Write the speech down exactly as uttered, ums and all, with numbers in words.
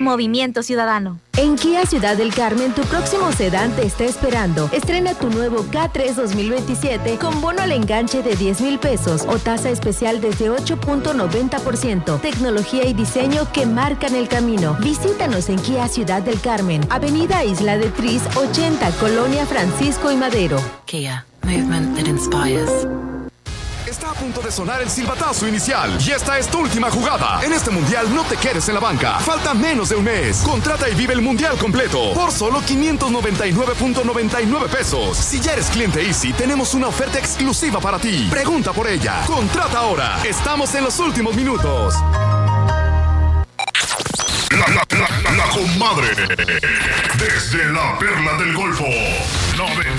Movimiento Ciudadano. En Kia Ciudad del Carmen, tu próximo sedán te está esperando. Estrena tu nuevo K tres dos mil veintisiete con bono al enganche de diez mil pesos o tasa especial desde ocho punto noventa por ciento. Tecnología y diseño que marcan el camino. Visítanos en Kia Ciudad del Carmen, Avenida Isla de Tris, ochenta, Colonia Francisco y Madero. Kia, movement that inspires. Está a punto de sonar el silbatazo inicial y esta es tu última jugada. En este mundial no te quedes en la banca. Falta menos de un mes. Contrata y vive el mundial completo por solo quinientos noventa y nueve punto noventa y nueve pesos. Si ya eres cliente Easy, tenemos una oferta exclusiva para ti. Pregunta por ella. Contrata ahora. Estamos en los últimos minutos. La, la, la, la comadre. Desde la Perla del Golfo. noventa